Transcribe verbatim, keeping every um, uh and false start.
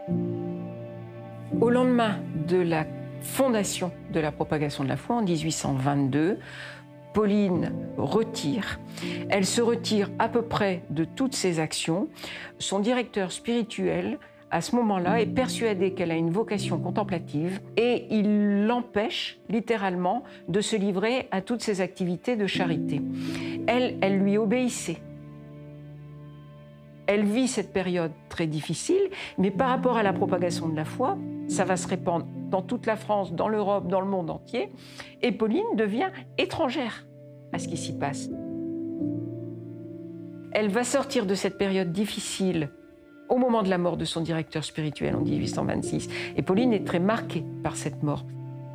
Au lendemain de la fondation de la propagation de la foi en mille huit cent vingt-deux, Pauline retire. Elle se retire à peu près de toutes ses actions. Son directeur spirituel, à ce moment-là, est persuadé qu'elle a une vocation contemplative et il l'empêche littéralement de se livrer à toutes ses activités de charité. Elle, elle lui obéissait. Elle vit cette période très difficile, mais par rapport à la propagation de la foi, ça va se répandre dans toute la France, dans l'Europe, dans le monde entier, et Pauline devient étrangère à ce qui s'y passe. Elle va sortir de cette période difficile au moment de la mort de son directeur spirituel en mille huit cent vingt-six, et Pauline est très marquée par cette mort.